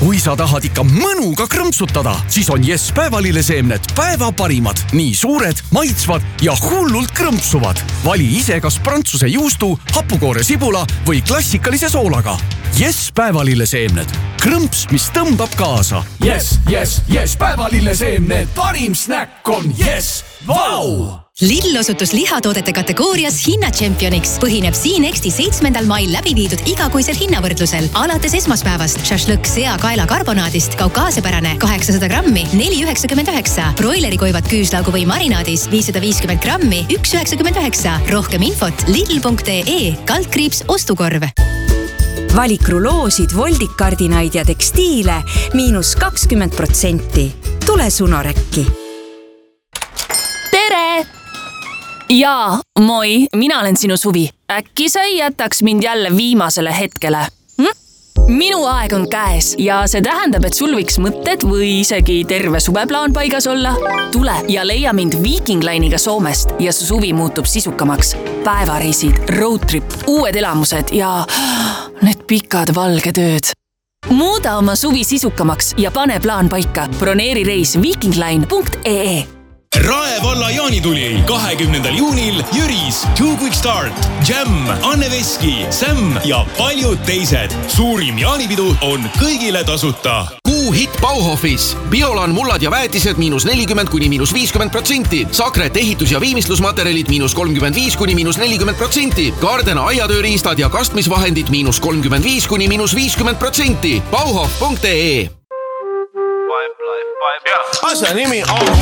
Kui sa tahad ikka mõnuga krõmpsutada, siis on Yes päevalilleseemned päeva parimad. Nii suured, maitsvad ja hullult krõmpsuvad. Vali ise kas prantsuse juustu, hapukoore sibula või klassikalise soolaga. Yes päevalilleseemned. Krõmps, mis tõmbab kaasa. Yes, päevalilleseemned. Parim snäkk on Yes. Vau! Lidl osutus lihatoodete kategoorias hinnatšempioniks. Põhineb Siinexti 7. mail läbi viidud igakuisel hinnavõrdlusel. Alates esmaspäevast šašlõkk seakaela karbonaadist kaukaasiapärane 800 grammi 4,99. Broilerikoivad küüslaugu või marinaadis 550 grammi 1,99. Rohkem infot lidl.ee /ostukorv. Valik ruloosid, voldikardinaid ja tekstiile -20%. Tule Sunorekki. Tere! Jaa, moi, mina olen sinu Suvi. Äkki sa ei jätaks mind jälle viimasele hetkele? Minu aeg on käes ja see tähendab, et sul võiks mõtted või isegi terve suveplaan paigas olla. Tule ja leia mind Viking Line'iga Soomest ja su suvi muutub sisukamaks. Päevareisid, roadtrip, uued elamused ja need pikad valged ööd. Muuda oma suvi sisukamaks ja pane plaan paika. Broneeri reis vikingline.ee. Rae valla jaanituli 20. juunil Jüris, Two Quick Start, Jam, Anne Veski, Sam ja paljud teised. Suurim jaanipidu on kõigile tasuta. Kuu hit Bauhofis. Biolan mullad ja väetised -40 kuni -50%. Sakret ehitus- ja viimistlusmaterjalid -35 kuni -40%. Gardena aiatööriistad ja kastmisvahendid -35 kuni -50%. Bauhof.ee. Asja nimi on